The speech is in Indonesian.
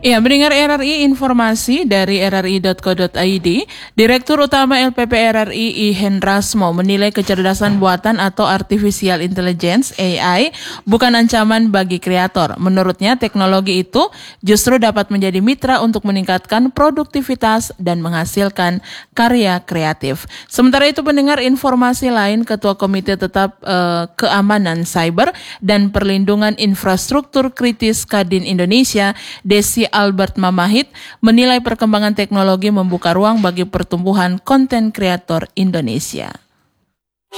Ya, mendengar RRI informasi dari rri.co.id, Direktur Utama LPP RRI I Hendrasmo menilai kecerdasan buatan atau artificial intelligence AI bukan ancaman bagi kreator. Menurutnya, teknologi itu justru dapat menjadi mitra untuk meningkatkan produktivitas dan menghasilkan karya kreatif. Sementara itu, pendengar informasi lain, Ketua Komite Tetap Keamanan Cyber dan Perlindungan Infrastruktur Kritis Kadin Indonesia, Desi Albert Mamahit, menilai perkembangan teknologi membuka ruang bagi pertumbuhan konten kreator Indonesia.